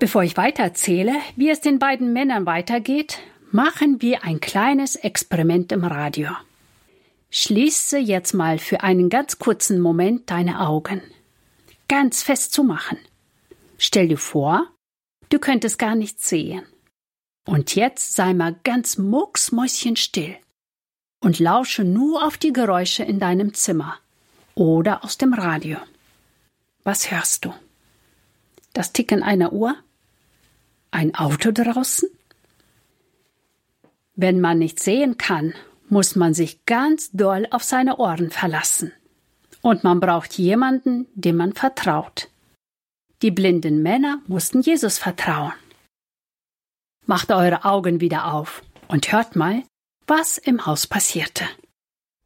Bevor ich weitererzähle, wie es den beiden Männern weitergeht, machen wir ein kleines Experiment im Radio. Schließe jetzt mal für einen ganz kurzen Moment deine Augen. Ganz fest zumachen. Stell dir vor, du könntest gar nichts sehen. Und jetzt sei mal ganz mucksmäuschenstill und lausche nur auf die Geräusche in deinem Zimmer oder aus dem Radio. Was hörst du? Das Ticken einer Uhr? Ein Auto draußen? Wenn man nichts sehen kann, muss man sich ganz doll auf seine Ohren verlassen. Und man braucht jemanden, dem man vertraut. Die blinden Männer mussten Jesus vertrauen. Macht eure Augen wieder auf und hört mal, was im Haus passierte.